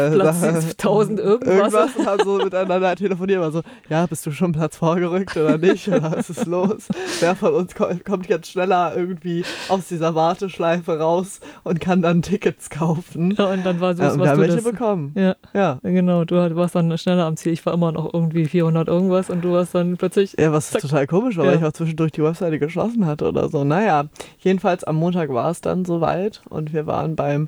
Platz 1000 irgendwas. Und haben so miteinander telefoniert, war so, ja, bist du schon Platz vorgerückt oder nicht? Oder was ist los? Wer von uns kommt jetzt schneller irgendwie aus dieser Warteschleife raus und kann dann Tickets kaufen? Ja, und dann war so, und wir haben welche bekommen. Ja, genau. Du warst dann schneller am Ziel. Ich war immer noch irgendwie 400 irgendwas und du warst dann plötzlich... Ja, was total komisch war, weil ich auch zwischendurch die Webseite geschlossen hatte oder so. Naja, jedenfalls am Montag war es dann soweit und wir waren beim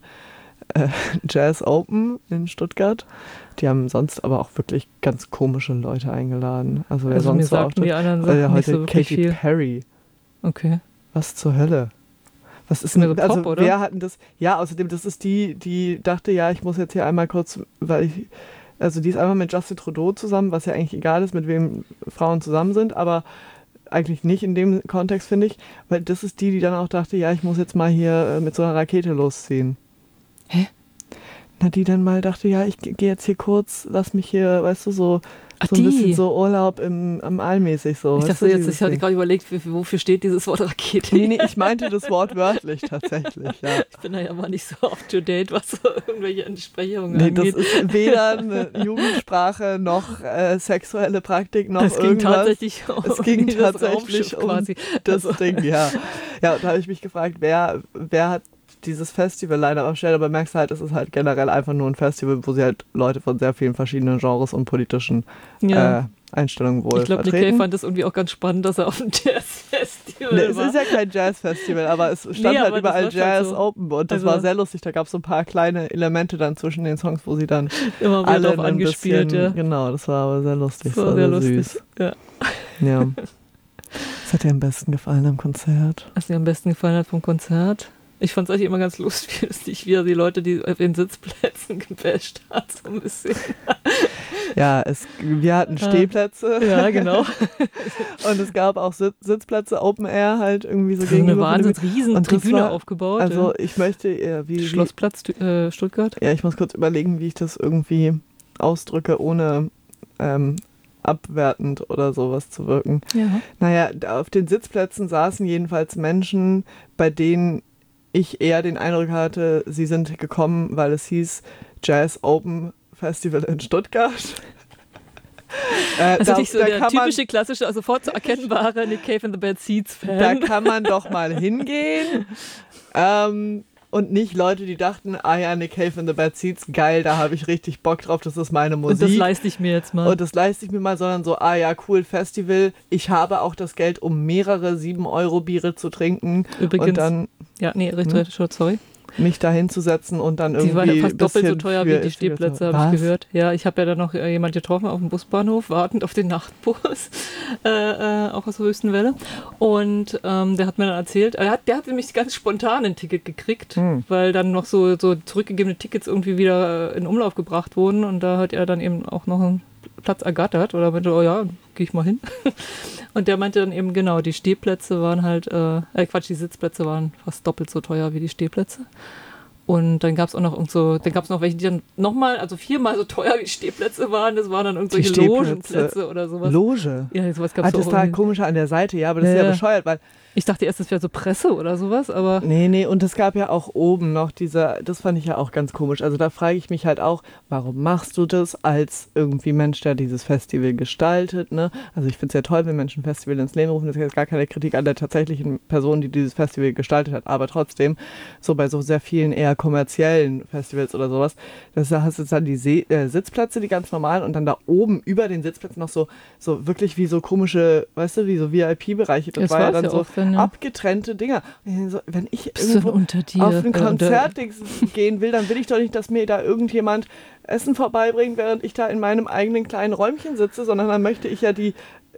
Jazz Open in Stuttgart. Die haben sonst aber auch wirklich ganz komische Leute eingeladen. Also wer sonst mir so sagten die anderen Sachen heute nicht so wirklich Katy viel. Perry. Okay. Was zur Hölle? Was ist Mehr denn, so Pop, also oder? wer hatten das? Ja, außerdem, das ist die dachte, ja, ich muss jetzt hier einmal kurz, also die ist einmal mit Justin Trudeau zusammen, was ja eigentlich egal ist, mit wem Frauen zusammen sind, aber eigentlich nicht in dem Kontext, finde ich, weil das ist die dann auch dachte, ja, ich muss jetzt mal hier mit so einer Rakete losziehen. Hä? Na, die dann mal dachte, ja, ich gehe jetzt hier kurz, lass mich hier, weißt du, so ein bisschen so Urlaub am All mäßig so. Ich dachte jetzt, ich hatte gerade überlegt, wofür steht dieses Wort Rakete? Nee, ich meinte das Wort wörtlich tatsächlich, ja. Ich bin da ja mal nicht so up to date, was so irgendwelche Entsprechungen Nee, angeht. das ist weder eine Jugendsprache noch sexuelle Praktik noch es irgendwas. Es ging tatsächlich um quasi. das Ding, ja. Ja, da habe ich mich gefragt, wer hat dieses Festival leider aufgestellt, aber merkst halt, es ist halt generell einfach nur ein Festival, wo sie halt Leute von sehr vielen verschiedenen Genres und politischen Einstellungen wohl Ich glaube, Nick vertreten. Cave fand das irgendwie auch ganz spannend, dass er auf dem Jazzfestival Es war. ist ja kein Jazzfestival, aber es stand halt überall Jazz halt so. Open und das war sehr lustig. Da gab es so ein paar kleine Elemente dann zwischen den Songs, wo sie dann immer wieder drauf angespielt, bisschen, ja. Genau, das war aber sehr lustig. Das war sehr lustig, süß. ja. Ja. Was hat dir am besten gefallen am Konzert? Was dir am besten gefallen hat vom Konzert? Ich fand es eigentlich immer ganz lustig, wie er die Leute, die auf den Sitzplätzen gebasht hat, so ein bisschen. Ja, wir hatten Stehplätze. Ja, genau. Und es gab auch Sitzplätze, Open Air halt irgendwie so gegenüber. Eine wahnsinns riesen Tribüne aufgebaut. Also ich möchte, Schlossplatz Stuttgart? Ja, ich muss kurz überlegen, wie ich das irgendwie ausdrücke, ohne abwertend oder sowas zu wirken. Ja. Naja, auf den Sitzplätzen saßen jedenfalls Menschen, bei denen ich eher den Eindruck hatte, sie sind gekommen, weil es hieß Jazz Open Festival in Stuttgart. Also nicht so der typische, klassische, sofort zu erkennbare Nick Cave in the Bad Seeds Fan. Da kann man doch mal hingehen. Und nicht Leute, die dachten, ja, Nick Cave in the Bad Seeds, geil, da habe ich richtig Bock drauf, das ist meine Musik. Und das leiste ich mir jetzt mal. Und das leiste ich mir mal, sondern so, ja, cool, Festival, ich habe auch das Geld, um mehrere 7-Euro-Biere zu trinken. Übrigens, und dann, richtig, sorry. Mich da hinzusetzen und dann irgendwie. Die waren ja fast doppelt so teuer wie die Stehplätze, habe ich gehört. Ja, ich habe ja dann noch jemand getroffen auf dem Busbahnhof, wartend auf den Nachtbus, auch aus der höchsten Welle. Und der hat mir dann erzählt, der hat nämlich ganz spontan ein Ticket gekriegt, weil dann noch so zurückgegebene Tickets irgendwie wieder in Umlauf gebracht wurden. Und da hat er dann eben auch noch einen Platz ergattert oder meinte, gehe ich mal hin. Und der meinte dann eben, genau, die Stehplätze waren halt, die Sitzplätze waren fast doppelt so teuer wie die Stehplätze. Und dann gab es auch noch welche, die dann nochmal, also 4-mal so teuer wie Stehplätze waren. Das waren dann irgendwelche Logenplätze oder sowas. Loge? Ja, sowas gab es auch. Das war komischer an der Seite, ja, aber das ist ja bescheuert, weil ich dachte erst, das wäre so Presse oder sowas, aber... Nee, und es gab ja auch oben noch das fand ich ja auch ganz komisch. Also da frage ich mich halt auch, warum machst du das als irgendwie Mensch, der dieses Festival gestaltet, ne? Also ich finde es ja toll, wenn Menschen ein Festival ins Leben rufen. Das ist jetzt gar keine Kritik an der tatsächlichen Person, die dieses Festival gestaltet hat. Aber trotzdem, so bei so sehr vielen eher kommerziellen Festivals oder sowas, da hast du dann die Sitzplätze, die ganz normalen und dann da oben über den Sitzplätzen noch so wirklich wie so komische, weißt du, wie so VIP-Bereiche. Das war ja dann so abgetrennte Dinger. Wenn ich irgendwo auf ein Konzert gehen will, dann will ich doch nicht, dass mir da irgendjemand Essen vorbeibringt, während ich da in meinem eigenen kleinen Räumchen sitze, sondern dann möchte ich ja die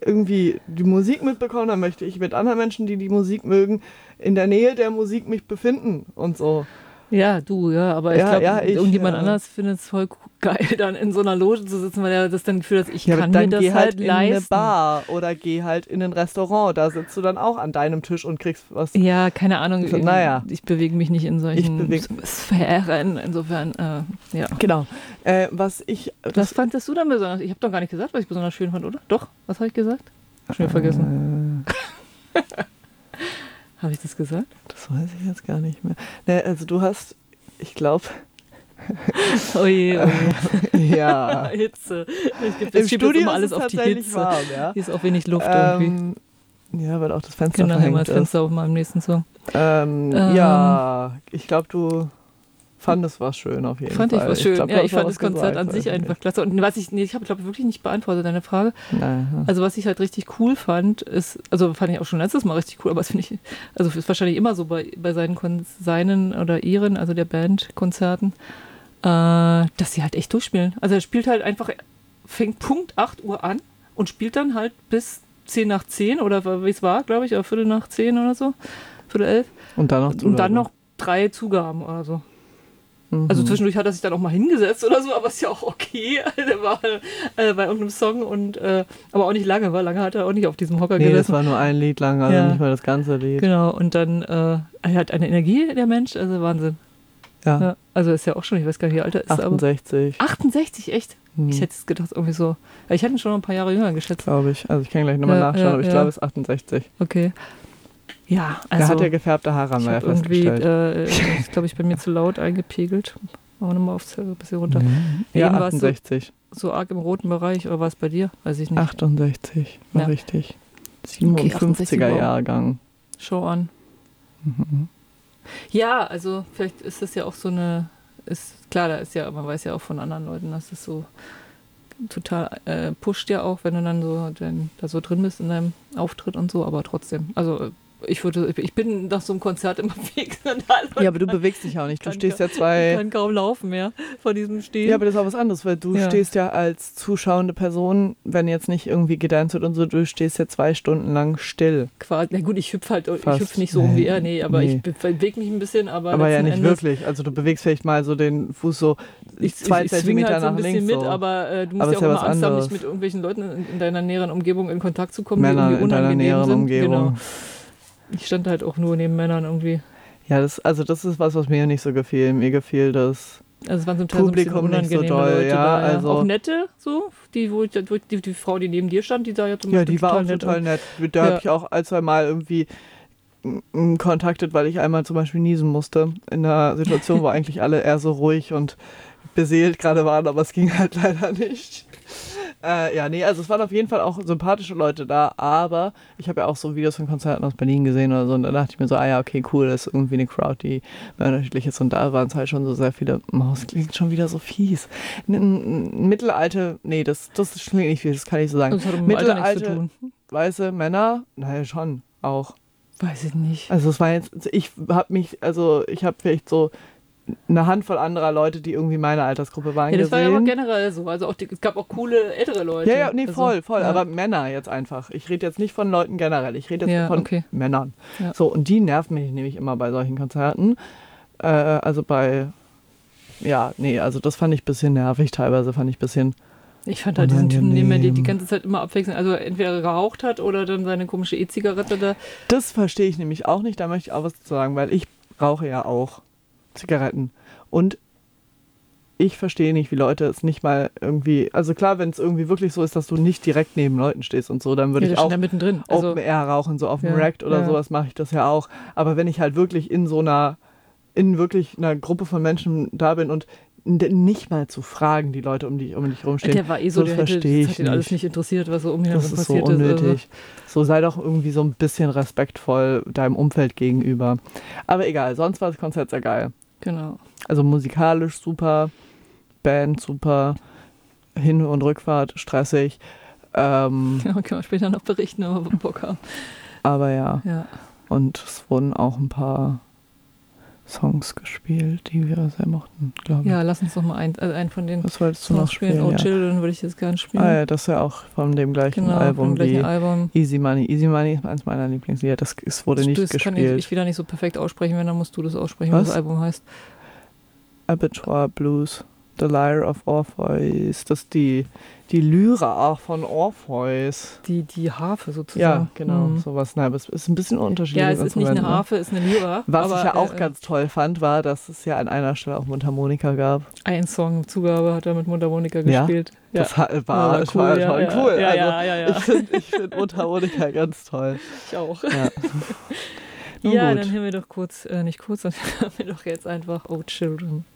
Musik mitbekommen, dann möchte ich mit anderen Menschen, die Musik mögen, in der Nähe der Musik mich befinden und so. Ja, aber ich glaube, irgendjemand anders findet es voll geil, dann in so einer Loge zu sitzen, weil er das dann Gefühl hat, ich kann mir das geh halt leisten. In eine Bar oder geh halt in ein Restaurant, da sitzt du dann auch an deinem Tisch und kriegst was. Ja, keine Ahnung, ich bewege mich nicht in solchen Sphären, insofern, ja. Genau. Was fandest du dann besonders? Ich habe doch gar nicht gesagt, was ich besonders schön fand, oder? Doch, was habe ich gesagt? Schon vergessen. Habe ich das gesagt? Das weiß ich jetzt gar nicht mehr. Ne, also du hast, ich glaube, Oh je, oh je. Ja. Hitze. Im Studio immer alles ist auf die Hitze. Warm, ja? Hier ist auch wenig Luft irgendwie. Ja, weil auch das Fenster verhängt ist. Genau, das Fenster auf meinem nächsten Song. Ja, ich glaube, du fandest was schön auf jeden Fall. Fand ich was schön. Ich fand das Konzert an sich einfach klasse. Und ich habe glaube wirklich nicht beantwortet, deine Frage. Nein. Also was ich halt richtig cool fand, ist, also fand ich auch schon letztes Mal richtig cool, aber das finde ich, also ist wahrscheinlich immer so bei seinen oder ihren, also der Band Konzerten, dass sie halt echt durchspielen. Also er spielt halt einfach, fängt Punkt 8 Uhr an und spielt dann halt bis 10 nach 10 oder wie es war, glaube ich, oder Viertel nach 10 oder so, Viertel 11. Und dann noch 3 Zugaben oder so. Also zwischendurch hat er sich dann auch mal hingesetzt oder so, aber ist ja auch okay. Der war bei irgendeinem Song und aber auch nicht lange, weil lange hat er auch nicht auf diesem Hocker gesessen. Das war nur ein Lied lang, also nicht mal das ganze Lied. Genau, und dann er hat eine Energie, der Mensch, also Wahnsinn. Ja. Also ist ja auch schon, ich weiß gar nicht, wie alt er ist. 68. Aber 68, echt? Ich hätte es gedacht, irgendwie so. Ich hätte ihn schon noch ein paar Jahre jünger geschätzt. Glaube ich. Also ich kann gleich nochmal nachschauen, aber ich glaube, es ist 68. Okay. Ja, also. Er hat ja gefärbte Haare, haben wir ja festgestellt. Ist, glaube ich, bei mir zu laut eingepegelt. Machen wir nochmal ein bisschen runter. Ja, 68. So arg im roten Bereich, oder war es bei dir? Weiß ich nicht. 68, war richtig. 57er Jahrgang. Show an. Ja, also vielleicht ist das ja auch so eine, ist klar, da ist ja, man weiß ja auch von anderen Leuten, dass das so total pusht ja auch, wenn du dann so da so drin bist in deinem Auftritt und so, aber trotzdem, also ich bin nach so einem Konzert immer fix. Ja, aber du bewegst dich auch nicht. Du stehst ja zwei... Ich kann kaum laufen mehr vor diesem Stehen. Ja, aber das ist auch was anderes, weil du stehst ja als zuschauende Person, wenn jetzt nicht irgendwie gedanced wird und so, du stehst ja 2 Stunden lang still. Quasi, na gut, ich hüpfe nicht so wie er, ich bewege mich ein bisschen, aber ja nicht wirklich. Also du bewegst vielleicht mal so den Fuß so 2 Zentimeter halt so nach links. Mit, aber du musst ja auch immer Angst haben, nicht mit irgendwelchen Leuten in deiner näheren Umgebung in Kontakt zu kommen, Männer die irgendwie unangenehm in deiner näheren sind. Umgebung. Genau. Ich stand halt auch nur neben Männern irgendwie. Ja, das ist was mir nicht so gefiel. Mir gefiel das es waren zum Teil Publikum so nicht so doll. Leute ja, da, also auch nette, so. Die Frau, die neben dir stand, die sah ja zum Beispiel die war auch total nett. Da habe ich auch 1-2 Mal irgendwie kontaktet, weil ich einmal zum Beispiel niesen musste. In einer Situation, wo eigentlich alle eher so ruhig und beseelt gerade waren, aber es ging halt leider nicht. Also es waren auf jeden Fall auch sympathische Leute da, aber ich habe ja auch so Videos von Konzerten aus Berlin gesehen oder so und da dachte ich mir so, okay, cool, das ist irgendwie eine Crowd, die unterschiedlich ist und da waren es halt schon so sehr viele, das klingt schon wieder so fies. Mittelalter, das klingt nicht fies, das kann ich so sagen. Das hat Mittelalter, weiße Männer, naja schon, auch. Weiß ich nicht. Also es war jetzt, ich habe vielleicht so eine Handvoll anderer Leute, die irgendwie meine Altersgruppe waren. Ja, das gesehen. war ja aber generell so. Also es gab auch coole ältere Leute. Ja, voll. Ja. Aber Männer jetzt einfach. Ich rede jetzt nicht von Leuten generell. Ich rede jetzt von Männern. Ja. So, und die nerven mich nämlich immer bei solchen Konzerten. Also das fand ich ein bisschen nervig. Teilweise fand ich ein bisschen. Ich fand halt diesen Typen, den man die ganze Zeit immer abwechselnd, also entweder geraucht hat oder dann seine komische E-Zigarette da. Das verstehe ich nämlich auch nicht. Da möchte ich auch was zu sagen, weil ich rauche ja auch Zigaretten. Und ich verstehe nicht, wie Leute es nicht mal irgendwie, also klar, wenn es irgendwie wirklich so ist, dass du nicht direkt neben Leuten stehst und so, dann würde ich auch mittendrin. Open Air rauchen, so auf dem Rack oder sowas mache ich das ja auch. Aber wenn ich halt wirklich in wirklich einer Gruppe von Menschen da bin und nicht mal zu fragen, die Leute um dich rumstehen. Der war so, das hat ihn alles nicht interessiert, was so um ihn herum passiert ist. Das ist so unnötig. So sei doch irgendwie so ein bisschen respektvoll deinem Umfeld gegenüber. Aber egal, sonst war das Konzert sehr geil. Genau. Also musikalisch super, Band super, Hin- und Rückfahrt stressig. Genau, können wir später noch berichten, wenn wir Bock haben. Aber ja. Und es wurden auch ein paar Songs gespielt, die wir sehr mochten, glaube ich. Ja, lass uns doch mal einen von den Was wolltest du noch spielen? Oh, Children würde ich jetzt gerne spielen. Ja, das ist ja auch von dem gleichen Album wie Easy Money. Easy Money ist eins meiner Lieblingslieder. Das wurde nicht gespielt. Das kann ich wieder nicht so perfekt aussprechen, wenn dann musst du das aussprechen, was das Album heißt. Abattoir Blues, The Lyre of Orpheus. Das ist die Lyra von Orpheus. Die Harfe sozusagen. Ja, genau, sowas. Nein, aber es ist ein bisschen unterschiedlich. Ja, es ist nicht eine Harfe, es ist eine Lyra. Was ich ja auch ganz toll fand, war, dass es ja an einer Stelle auch Mundharmonika gab. Ein Song, Zugabe hat er mit Mundharmonika gespielt. Ja, das war schon cool. Ja. Ich find Mundharmonika ganz toll. Ich auch. Ja, dann hören wir doch nicht kurz, dann hören wir doch jetzt einfach Oh Children.